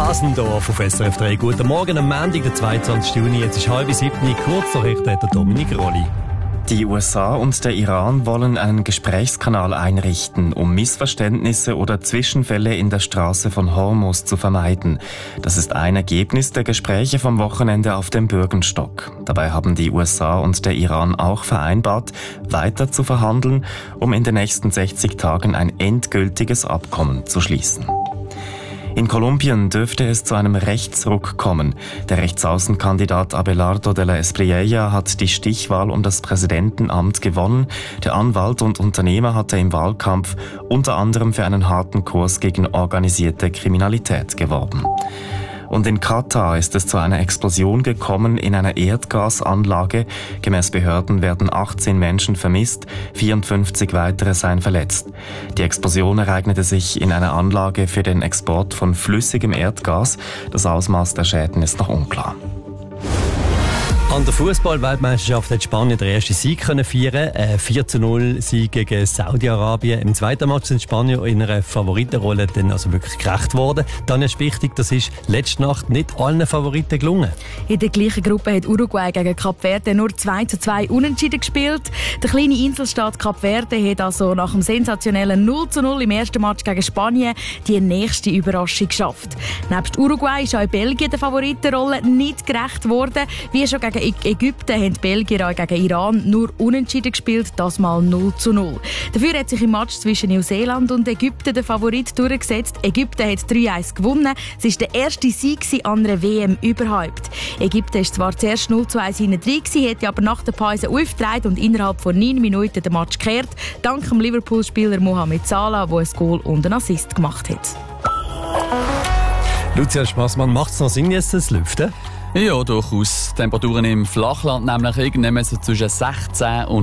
Hasendorf auf SRF 3. Guten Morgen am Montag, der 22. Juni. Jetzt ist 6:30. Kurznachrichten hat der Dominik Rolli. Die USA und der Iran wollen einen Gesprächskanal einrichten, um Missverständnisse oder Zwischenfälle in der Straße von Hormuz zu vermeiden. Das ist ein Ergebnis der Gespräche vom Wochenende auf dem Bürgenstock. Dabei haben die USA und der Iran auch vereinbart, weiter zu verhandeln, um in den nächsten 60 Tagen ein endgültiges Abkommen zu schließen. In Kolumbien dürfte es zu einem Rechtsruck kommen. Der Rechtsaußenkandidat Abelardo de la Espriella hat die Stichwahl um das Präsidentenamt gewonnen. Der Anwalt und Unternehmer hatte im Wahlkampf unter anderem für einen harten Kurs gegen organisierte Kriminalität geworben. Und in Katar ist es zu einer Explosion gekommen in einer Erdgasanlage. Gemäß Behörden werden 18 Menschen vermisst, 54 weitere seien verletzt. Die Explosion ereignete sich in einer Anlage für den Export von flüssigem Erdgas. Das Ausmaß der Schäden ist noch unklar. An der Fußball-Weltmeisterschaft hat Spanien den ersten Sieg feiern. 4:0 Sieg gegen Saudi-Arabien. Im zweiten Match sind Spanier in einer Favoritenrolle dann also wirklich gerecht worden. Dann ist wichtig, das ist letzte Nacht nicht allen Favoriten gelungen. In der gleichen Gruppe hat Uruguay gegen Kap Verde nur 2:2 unentschieden gespielt. Der kleine Inselstaat Kap Verde hat also nach dem sensationellen 0:0 im ersten Match gegen Spanien die nächste Überraschung geschafft. Nebst Uruguay ist auch in Belgien der Favoritenrolle nicht gerecht worden. Wie schon gegen Ägypten haben die Belgier auch gegen Iran nur unentschieden gespielt, das mal 0:0. Dafür hat sich im Match zwischen Neuseeland und Ägypten der Favorit durchgesetzt. Ägypten hat 3:1 gewonnen. Es war der erste Sieg an einer WM überhaupt. Ägypten war zwar zuerst 0:1 hinten drin, hätte aber nach der Pause aufgedreht und innerhalb von 9 Minuten den Match gekehrt, dank dem Liverpool-Spieler Mohamed Salah, der ein Goal und einen Assist gemacht hat. Lucia Spassmann, macht es noch Sinn, jetzt das Lüften? Ja, durchaus. Temperaturen im Flachland nämlich irgendwann so zwischen 16 und